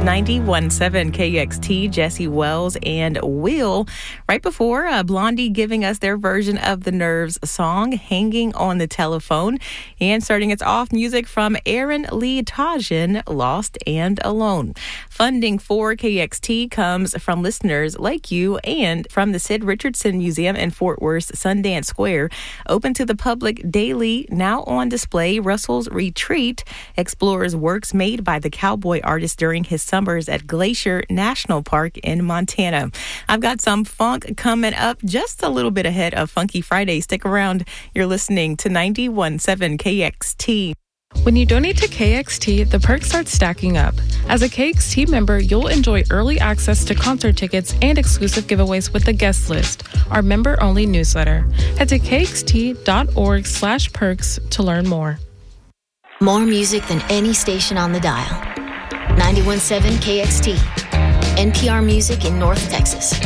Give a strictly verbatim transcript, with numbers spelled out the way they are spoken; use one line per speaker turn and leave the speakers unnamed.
ninety-one point seven K X T, Jesse Wells and Will. Right before, uh, Blondie giving us their version of the Nerves song, Hanging on the Telephone. And starting us off, music from Aaron Lee Tajan, Lost and Alone. Funding for K X T comes from listeners like you and from the Sid Richardson Museum in Fort Worth's Sundance Square. Open to the public daily, now on display, Russell's Retreat explores works made by the cowboy artist during his summers at Glacier National Park in Montana. I've got some funk coming up just a little bit ahead of Funky Friday. Stick around. You're listening to ninety-one point seven K X T.
When you donate to K X T, the perks start stacking up. As a K X T member, you'll enjoy early access to concert tickets and exclusive giveaways with the guest list, our member-only newsletter. Head to kxt.org slash perks to learn more.
More music than any station on the dial. ninety-one point seven K X T. N P R Music in North Texas.